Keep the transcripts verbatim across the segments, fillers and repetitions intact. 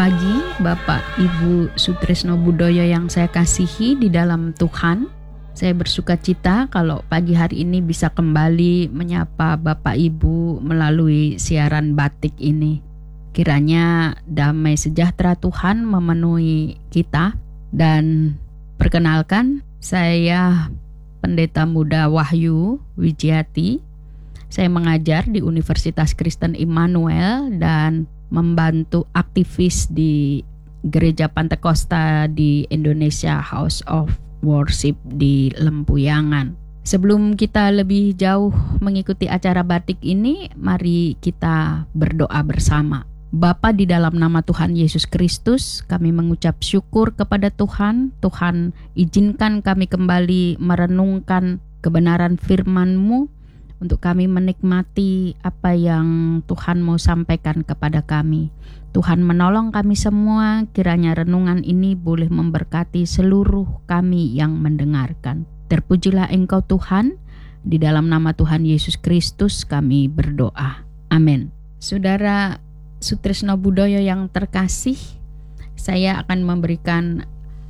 Pagi, Bapak Ibu Sutrisno Budoyo yang saya kasihi di dalam Tuhan. Saya bersuka cita kalau pagi hari ini bisa kembali menyapa Bapak Ibu melalui siaran batik ini. Kiranya damai sejahtera Tuhan memenuhi kita. Dan perkenalkan, saya Pendeta Muda Wahyu Wijiati. Saya mengajar di Universitas Kristen Immanuel dan membantu aktivis di Gereja Pantekosta di Indonesia, House of Worship di Lempuyangan. Sebelum kita lebih jauh mengikuti acara batik ini, mari kita berdoa bersama. Bapa, di dalam nama Tuhan Yesus Kristus, kami mengucap syukur kepada Tuhan. Tuhan, izinkan kami kembali merenungkan kebenaran firman-Mu untuk kami menikmati apa yang Tuhan mau sampaikan kepada kami. Tuhan menolong kami semua, kiranya renungan ini boleh memberkati seluruh kami yang mendengarkan. Terpujilah Engkau Tuhan, di dalam nama Tuhan Yesus Kristus kami berdoa. Amin. Saudara Sutrisno Budoyo yang terkasih, saya akan memberikan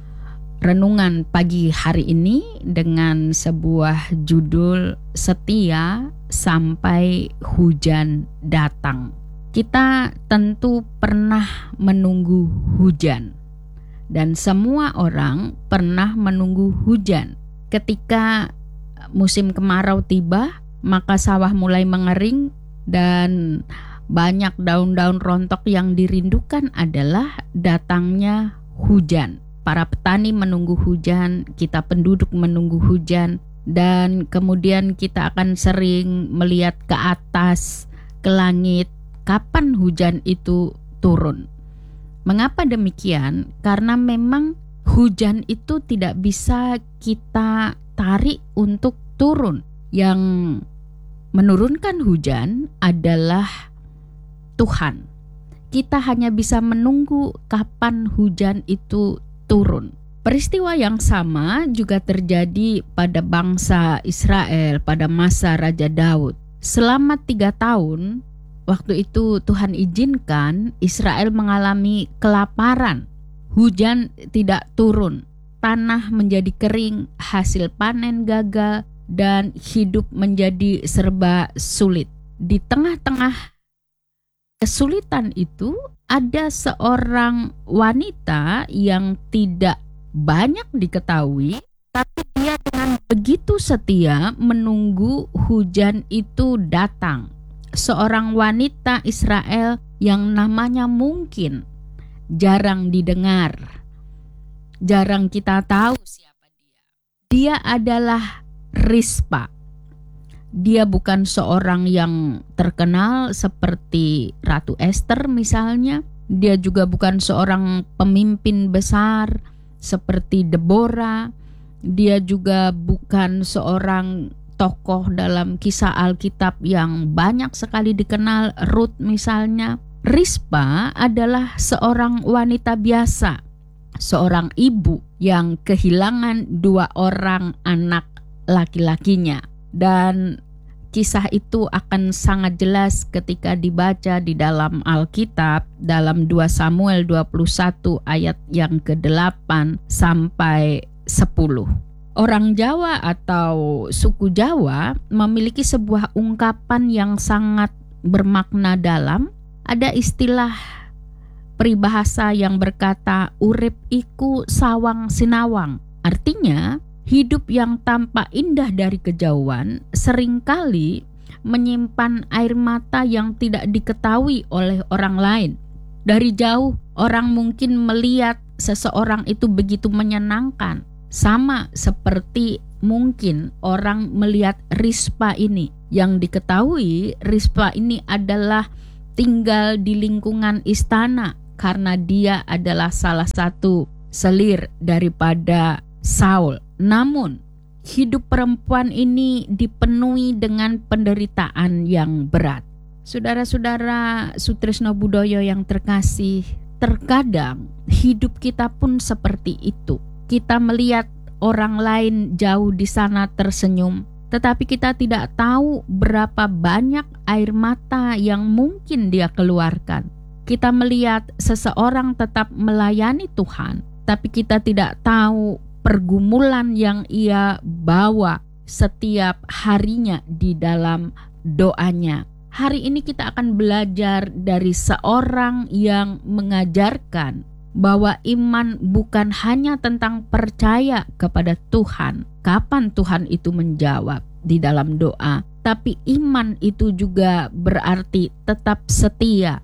renungan pagi hari ini dengan sebuah judul Setia Sampai Hujan Datang. Kita tentu pernah menunggu hujan, dan semua orang pernah menunggu hujan. Ketika musim kemarau tiba, maka sawah mulai mengering dan banyak daun-daun rontok. Yang dirindukan adalah datangnya hujan. Para petani menunggu hujan, kita penduduk menunggu hujan, dan kemudian kita akan sering melihat ke atas, ke langit, kapan hujan itu turun. Mengapa demikian? Karena memang hujan itu tidak bisa kita tarik untuk turun. Yang menurunkan hujan adalah Tuhan. Kita hanya bisa menunggu kapan hujan itu turun. Peristiwa yang sama juga terjadi pada bangsa Israel pada masa Raja Daud. Selama tiga tahun, waktu itu Tuhan izinkan Israel mengalami kelaparan. Hujan tidak turun, tanah menjadi kering, hasil panen gagal, dan hidup menjadi serba sulit. Di tengah-tengah kesulitan itu, ada seorang wanita yang tidak banyak diketahui, tapi dia dengan begitu setia menunggu hujan itu datang. Seorang wanita Israel yang namanya mungkin jarang didengar, jarang kita tahu siapa dia. Dia adalah Rispa. Dia bukan seorang yang terkenal seperti Ratu Esther misalnya. Dia juga bukan seorang pemimpin besar seperti Deborah. Dia juga bukan seorang tokoh dalam kisah Alkitab yang banyak sekali dikenal, Ruth misalnya. Rispa adalah seorang wanita biasa, seorang ibu yang kehilangan dua orang anak laki-lakinya. Dan kisah itu akan sangat jelas ketika dibaca di dalam Alkitab, dalam dua Samuel dua puluh satu ayat yang kedelapan sampai sepuluh. Orang Jawa atau suku Jawa memiliki sebuah ungkapan yang sangat bermakna dalam. Ada istilah peribahasa yang berkata, urip iku sawang sinawang. Artinya, hidup yang tampak indah dari kejauhan seringkali menyimpan air mata yang tidak diketahui oleh orang lain. Dari jauh, orang mungkin melihat seseorang itu begitu menyenangkan. Sama seperti mungkin orang melihat Rispa ini. Yang diketahui, Rispa ini adalah tinggal di lingkungan istana karena dia adalah salah satu selir daripada Saul. Namun, hidup perempuan ini dipenuhi dengan penderitaan yang berat. Saudara-saudara Sutrisno Budoyo yang terkasih, terkadang hidup kita pun seperti itu. Kita melihat orang lain jauh di sana tersenyum, tetapi kita tidak tahu berapa banyak air mata yang mungkin dia keluarkan. kita melihat seseorang tetap melayani Tuhan, tapi kita tidak tahu pergumulan yang ia bawa setiap harinya di dalam doanya. Hari ini kita akan belajar dari seorang yang mengajarkan bahwa iman bukan hanya tentang percaya kepada Tuhan, kapan Tuhan itu menjawab di dalam doa, tapi iman itu juga berarti tetap setia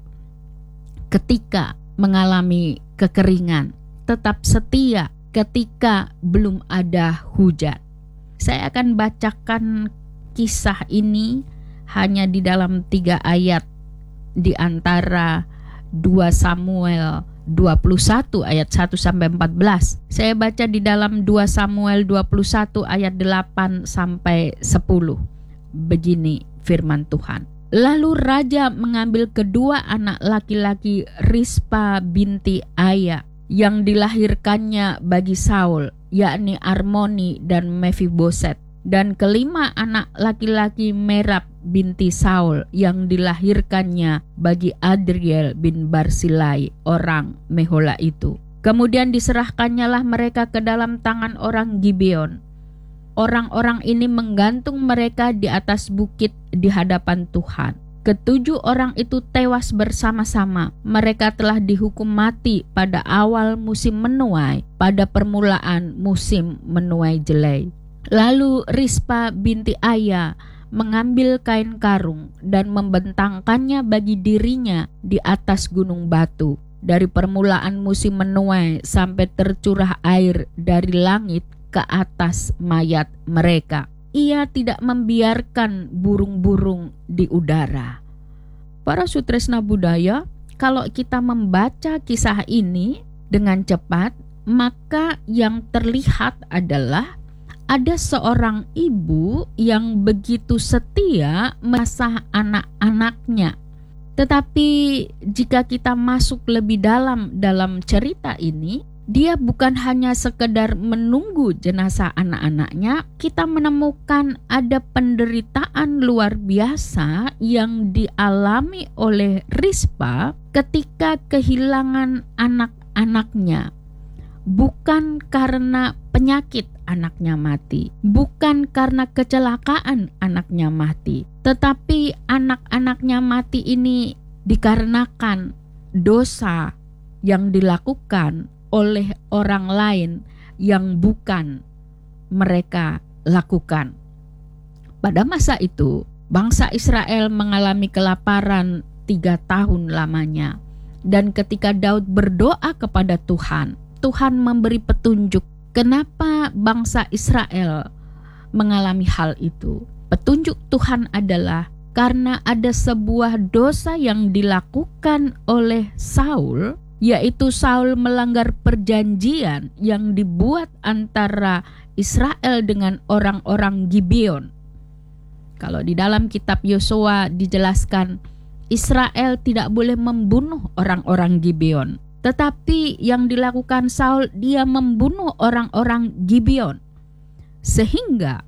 ketika mengalami kekeringan, tetap setia ketika belum ada hujan. Saya akan bacakan kisah ini hanya di dalam tiga ayat di antara dua Samuel dua puluh satu ayat satu sampai empat belas. Saya baca di dalam dua Samuel dua puluh satu ayat delapan sampai sepuluh. Begini firman Tuhan. Lalu raja mengambil kedua anak laki-laki Rispa binti Aya yang dilahirkannya bagi Saul, yakni Armoni dan Mefiboset, dan kelima anak laki-laki Merab binti Saul yang dilahirkannya bagi Adriel bin Barsilai orang Mehola itu. Kemudian diserahkannyalah mereka ke dalam tangan orang Gibeon. Orang-orang ini menggantung mereka di atas bukit di hadapan Tuhan. Ketujuh orang itu tewas bersama-sama. Mereka telah dihukum mati pada awal musim menuai, pada permulaan musim menuai jelai. Lalu Rispa binti Aya mengambil kain karung dan membentangkannya bagi dirinya di atas gunung batu. Dari permulaan musim menuai sampai tercurah air dari langit ke atas mayat mereka. Ia tidak membiarkan burung-burung di udara. Para sutresna budaya, kalau kita membaca kisah ini dengan cepat, maka yang terlihat adalah ada seorang ibu yang begitu setia mengasah anak-anaknya. Tetapi jika kita masuk lebih dalam dalam cerita ini, dia bukan hanya sekedar menunggu jenazah anak-anaknya, kita menemukan ada penderitaan luar biasa yang dialami oleh Rispa ketika kehilangan anak-anaknya. Bukan karena penyakit anaknya mati, bukan karena kecelakaan anaknya mati, tetapi anak-anaknya mati ini dikarenakan dosa yang dilakukan oleh orang lain yang bukan mereka lakukan. Pada masa itu, bangsa Israel mengalami kelaparan tiga tahun lamanya. Dan ketika Daud berdoa kepada Tuhan, Tuhan memberi petunjuk kenapa bangsa Israel mengalami hal itu. Petunjuk Tuhan adalah karena ada sebuah dosa yang dilakukan oleh Saul, yaitu Saul melanggar perjanjian yang dibuat antara Israel dengan orang-orang Gibeon. Kalau di dalam kitab Yosua dijelaskan, Israel tidak boleh membunuh orang-orang Gibeon. Tetapi yang dilakukan Saul, dia membunuh orang-orang Gibeon. Sehingga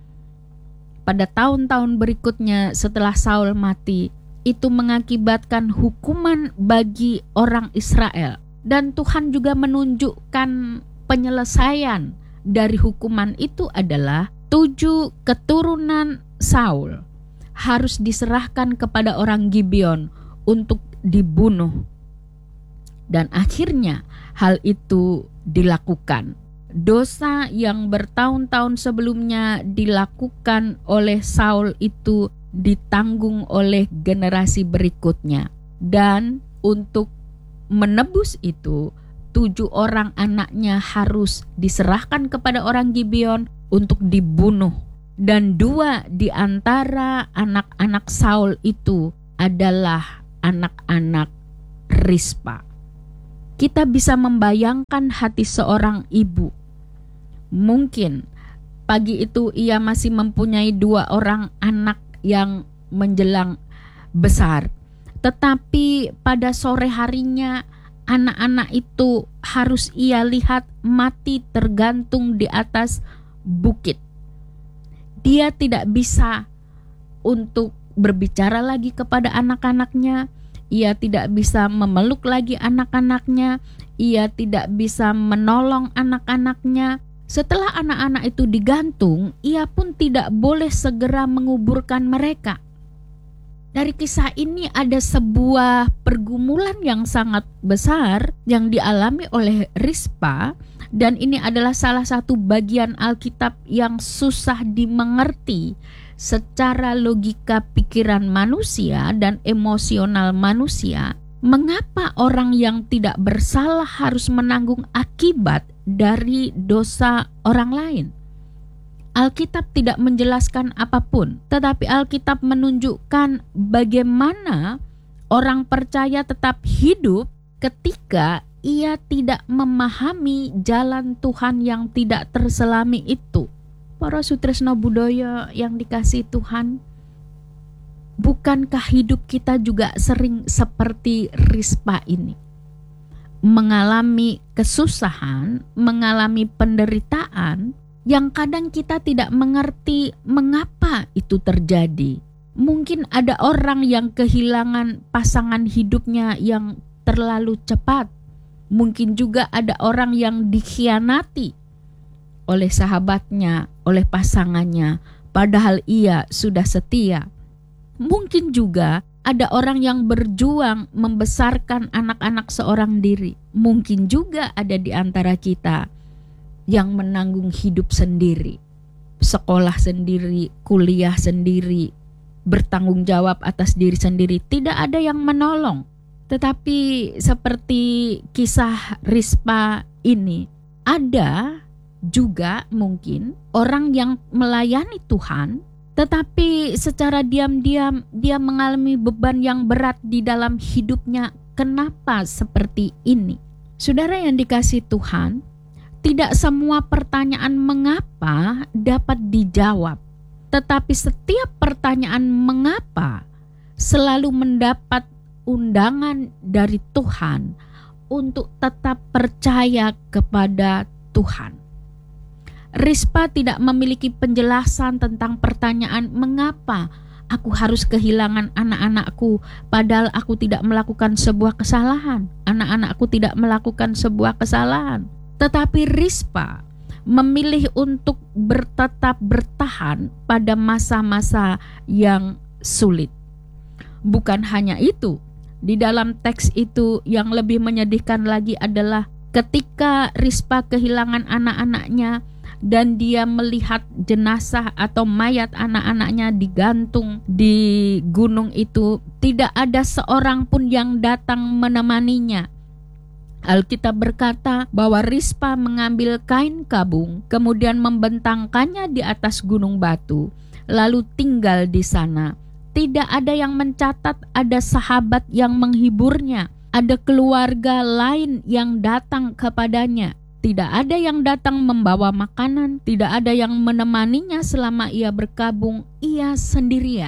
pada tahun-tahun berikutnya setelah Saul mati, itu mengakibatkan hukuman bagi orang Israel. Dan Tuhan juga menunjukkan penyelesaian dari hukuman itu adalah tujuh keturunan Saul harus diserahkan kepada orang Gibeon untuk dibunuh. Dan akhirnya hal itu dilakukan. Dosa yang bertahun-tahun sebelumnya dilakukan oleh Saul itu ditanggung oleh generasi berikutnya. Dan untuk menebus itu, tujuh orang anaknya harus diserahkan kepada orang Gibeon untuk dibunuh. Dan dua di antara anak-anak Saul itu adalah anak-anak Rispa. Kita bisa membayangkan hati seorang ibu. Mungkin pagi itu ia masih mempunyai dua orang anak yang menjelang besar. Tetapi pada sore harinya anak-anak itu harus ia lihat mati tergantung di atas bukit. Dia tidak bisa untuk berbicara lagi kepada anak-anaknya. ia tidak bisa memeluk lagi anak-anaknya, ia tidak bisa menolong anak-anaknya. Setelah anak-anak itu digantung, ia pun tidak boleh segera menguburkan mereka. Dari kisah ini ada sebuah pergumulan yang sangat besar yang dialami oleh Rispa, dan ini adalah salah satu bagian Alkitab yang susah dimengerti secara logika pikiran manusia dan emosional manusia. Mengapa orang yang tidak bersalah harus menanggung akibat dari dosa orang lain? Alkitab tidak menjelaskan apapun, tetapi Alkitab menunjukkan bagaimana orang percaya tetap hidup ketika ia tidak memahami jalan Tuhan yang tidak terselami itu. Para sutresna budaya yang dikasihi Tuhan, bukankah hidup kita juga sering seperti Rispa ini? Mengalami kesusahan, mengalami penderitaan, yang kadang kita tidak mengerti mengapa itu terjadi. Mungkin ada orang yang kehilangan pasangan hidupnya yang terlalu cepat. Mungkin juga ada orang yang dikhianati oleh sahabatnya, oleh pasangannya, padahal ia sudah setia. Mungkin juga ada orang yang berjuang membesarkan anak-anak seorang diri. Mungkin juga ada di antara kita yang menanggung hidup sendiri, sekolah sendiri, kuliah sendiri, bertanggung jawab atas diri sendiri, tidak ada yang menolong. Tetapi seperti kisah Rispa ini, ada juga mungkin orang yang melayani Tuhan, tetapi secara diam-diam dia mengalami beban yang berat di dalam hidupnya. Kenapa seperti ini? Saudara yang dikasihi Tuhan, tidak semua pertanyaan mengapa dapat dijawab, tetapi setiap pertanyaan mengapa selalu mendapat undangan dari Tuhan untuk tetap percaya kepada Tuhan. Rispa tidak memiliki penjelasan tentang pertanyaan mengapa aku harus kehilangan anak-anakku padahal aku tidak melakukan sebuah kesalahan. Anak-anakku tidak melakukan sebuah kesalahan. Tetapi Rispa memilih untuk bertetap bertahan pada masa-masa yang sulit. Bukan hanya itu, di dalam teks itu yang lebih menyedihkan lagi adalah ketika Rispa kehilangan anak-anaknya dan dia melihat jenazah atau mayat anak-anaknya digantung di gunung itu, tidak ada seorang pun yang datang menemaninya. Alkitab berkata bahwa Rispa mengambil kain kabung, kemudian membentangkannya di atas gunung batu, lalu tinggal di sana. Tidak ada yang mencatat ada sahabat yang menghiburnya, ada keluarga lain yang datang kepadanya. Tidak ada yang datang membawa makanan, tidak ada yang menemaninya selama ia berkabung, ia sendirian.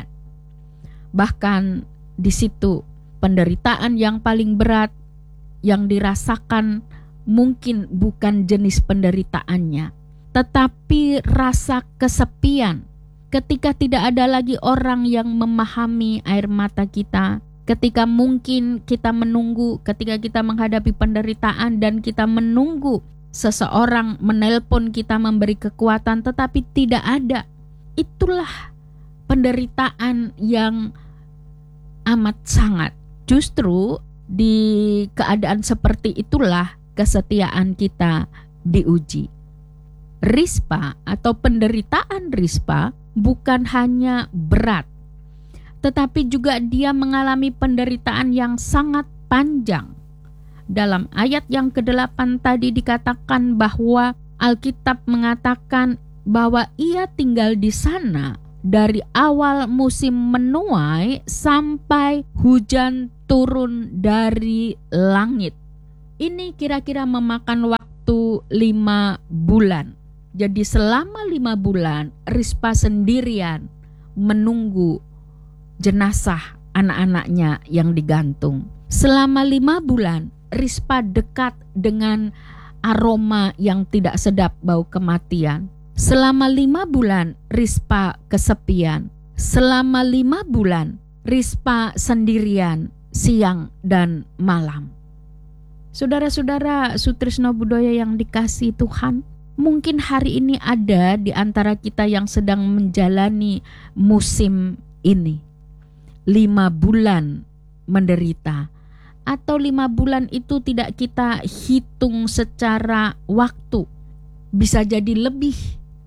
Bahkan di situ penderitaan yang paling berat yang dirasakan mungkin bukan jenis penderitaannya, tetapi rasa kesepian ketika tidak ada lagi orang yang memahami air mata kita, ketika mungkin kita menunggu, ketika kita menghadapi penderitaan dan kita menunggu seseorang menelpon kita memberi kekuatan, tetapi tidak ada. Itulah penderitaan yang amat sangat. Justru di keadaan seperti itulah kesetiaan kita diuji. Rispa atau penderitaan Rispa bukan hanya berat, tetapi juga dia mengalami penderitaan yang sangat panjang. Dalam ayat yang kedelapan tadi dikatakan bahwa Alkitab mengatakan bahwa ia tinggal di sana dari awal musim menuai sampai hujan turun dari langit. Ini kira-kira memakan waktu lima bulan. Jadi selama lima bulan Rispa sendirian menunggu jenazah anak-anaknya yang digantung. Selama lima bulan Rispa dekat dengan aroma yang tidak sedap, bau kematian. Selama lima bulan Rispa kesepian. Selama lima bulan Rispa sendirian siang dan malam. Saudara-saudara Sutrisno Budoyo yang dikasihi Tuhan, mungkin hari ini ada di antara kita yang sedang menjalani musim ini. Lima bulan menderita, atau lima bulan itu tidak kita hitung secara waktu. Bisa jadi lebih.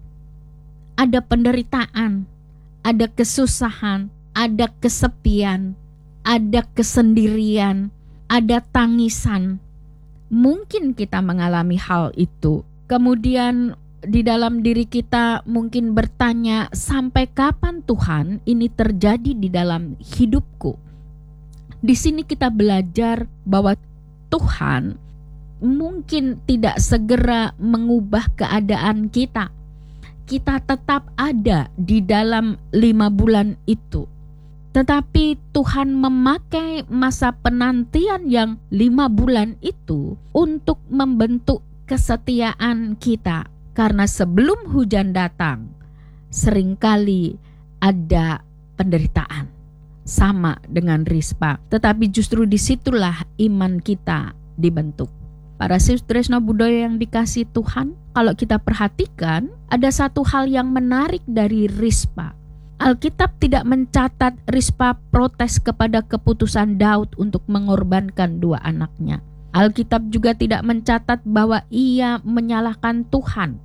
Ada penderitaan, ada kesusahan, ada kesepian, ada kesendirian, ada tangisan. Mungkin kita mengalami hal itu. Kemudian di dalam diri kita mungkin bertanya, sampai kapan Tuhan ini terjadi di dalam hidupku? Di sini kita belajar bahwa Tuhan mungkin tidak segera mengubah keadaan kita. Kita tetap ada di dalam lima bulan itu. Tetapi Tuhan memakai masa penantian yang lima bulan itu untuk membentuk kesetiaan kita. Karena sebelum hujan datang, seringkali ada penderitaan. Sama dengan Rispa. Tetapi justru disitulah iman kita dibentuk. Para Sutrisno Budoyo yang dikasihi Tuhan, kalau kita perhatikan, ada satu hal yang menarik dari Rispa. Alkitab tidak mencatat Rispa protes kepada keputusan Daud untuk mengorbankan dua anaknya. Alkitab juga tidak mencatat bahwa ia menyalahkan Tuhan.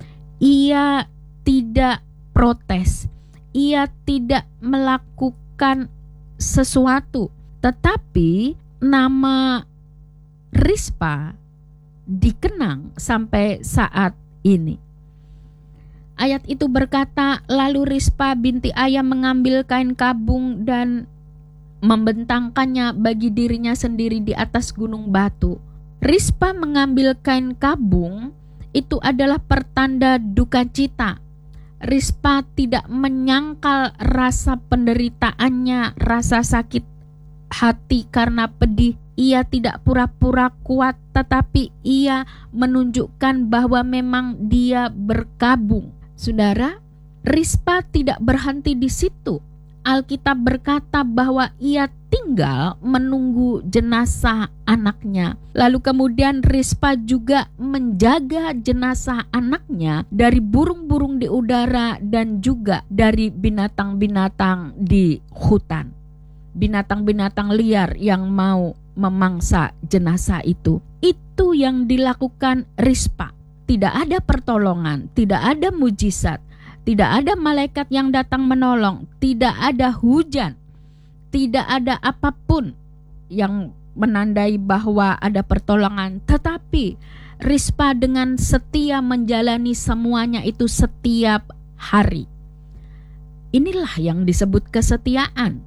Ia tidak protes. Ia tidak melakukan sesuatu. Tetapi nama Rispa dikenang sampai saat ini. Ayat itu berkata, lalu Rispa binti Aya mengambil kain kabung dan membentangkannya bagi dirinya sendiri di atas gunung batu. Rispa mengambil kain kabung itu adalah pertanda duka cita. Rispa tidak menyangkal rasa penderitaannya, rasa sakit hati karena pedih. Ia tidak pura-pura kuat, tetapi ia menunjukkan bahwa memang dia berkabung. Saudara, Rispa tidak berhenti di situ. Alkitab berkata bahwa ia tinggal menunggu jenazah anaknya. Lalu kemudian Rispa juga menjaga jenazah anaknya dari burung-burung di udara dan juga dari binatang-binatang di hutan. Binatang-binatang liar yang mau memangsa jenazah itu. Itu yang dilakukan Rispa. Tidak ada pertolongan, tidak ada mujizat, tidak ada malaikat yang datang menolong, tidak ada hujan, tidak ada apapun yang menandai bahwa ada pertolongan. Tetapi Rispa dengan setia menjalani semuanya itu setiap hari. Inilah yang disebut kesetiaan.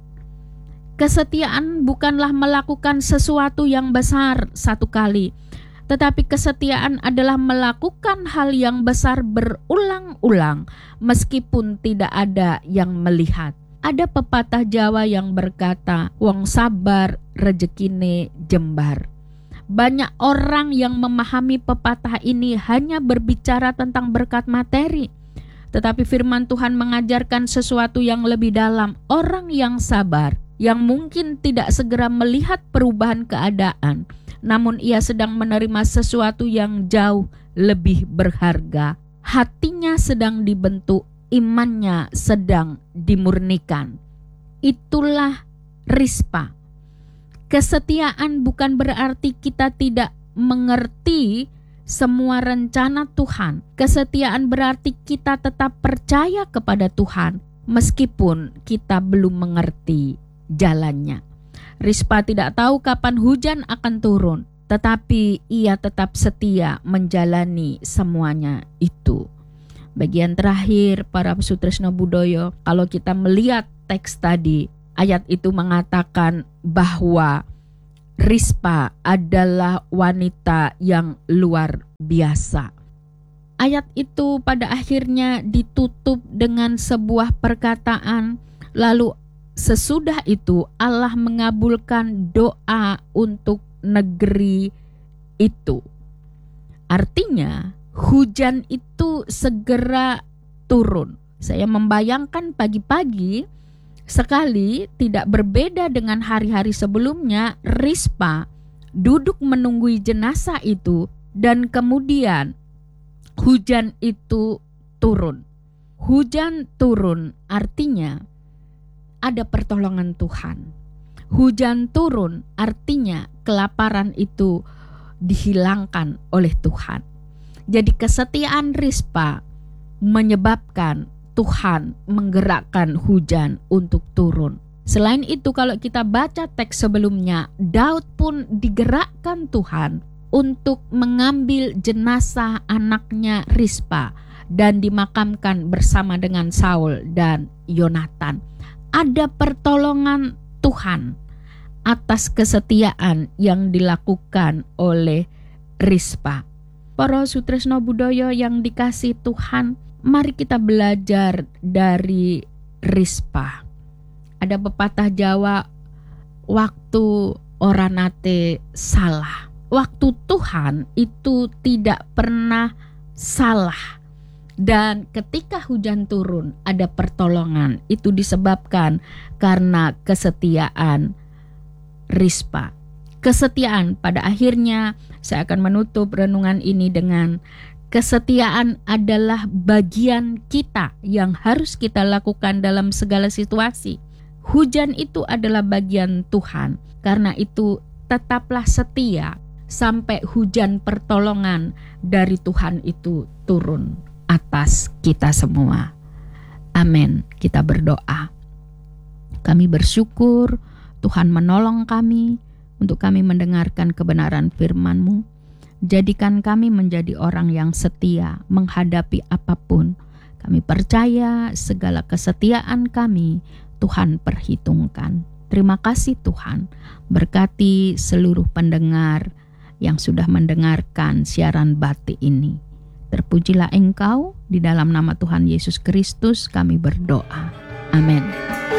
Kesetiaan bukanlah melakukan sesuatu yang besar satu kali, tetapi kesetiaan adalah melakukan hal yang besar berulang-ulang meskipun tidak ada yang melihat. Ada pepatah Jawa yang berkata, wong sabar rejekine jembar. Banyak orang yang memahami pepatah ini hanya berbicara tentang berkat materi. Tetapi firman Tuhan mengajarkan sesuatu yang lebih dalam. Orang yang sabar, yang mungkin tidak segera melihat perubahan keadaan, namun ia sedang menerima sesuatu yang jauh lebih berharga. Hatinya sedang dibentuk, imannya sedang dimurnikan. Itulah Rispa. Kesetiaan bukan berarti kita tidak mengerti semua rencana Tuhan. Kesetiaan berarti kita tetap percaya kepada Tuhan meskipun kita belum mengerti jalannya. Rispa tidak tahu kapan hujan akan turun, tetapi ia tetap setia menjalani semuanya itu. Bagian terakhir para Sutrisno Budoyo, kalau kita melihat teks tadi, ayat itu mengatakan bahwa Rispa adalah wanita yang luar biasa. Ayat itu pada akhirnya ditutup dengan sebuah perkataan, lalu sesudah itu Allah mengabulkan doa untuk negeri itu. Artinya hujan itu segera turun. Saya membayangkan pagi-pagi Sekali tidak berbeda dengan hari-hari sebelumnya, Rispa duduk menunggui jenazah itu dan kemudian hujan itu turun. Hujan turun artinya ada pertolongan Tuhan. Hujan turun artinya kelaparan itu dihilangkan oleh Tuhan. Jadi kesetiaan Rispa menyebabkan Tuhan menggerakkan hujan untuk turun. Selain itu, kalau kita baca teks sebelumnya, Daud pun digerakkan Tuhan untuk mengambil jenazah anaknya Rispa dan dimakamkan bersama dengan Saul dan Yonatan. Ada pertolongan Tuhan atas kesetiaan yang dilakukan oleh Rispa. Para sutresno budaya yang dikasih Tuhan, mari kita belajar dari Rispa. Ada pepatah Jawa, waktu orang nate salah. Waktu Tuhan itu tidak pernah salah. Dan ketika hujan turun, ada pertolongan. Itu disebabkan karena kesetiaan Rispa. Kesetiaan, pada akhirnya saya akan menutup renungan ini dengan kesetiaan adalah bagian kita yang harus kita lakukan dalam segala situasi. Hujan itu adalah bagian Tuhan. Karena itu tetaplah setia sampai hujan pertolongan dari Tuhan itu turun atas kita semua. Amin. Kita berdoa. Kami bersyukur Tuhan menolong kami untuk kami mendengarkan kebenaran firman-Mu. Jadikan kami menjadi orang yang setia menghadapi apapun. Kami percaya segala kesetiaan kami Tuhan perhitungkan. Terima kasih Tuhan. Berkati seluruh pendengar yang sudah mendengarkan siaran Bati ini. Terpujilah Engkau, di dalam nama Tuhan Yesus Kristus kami berdoa. Amin.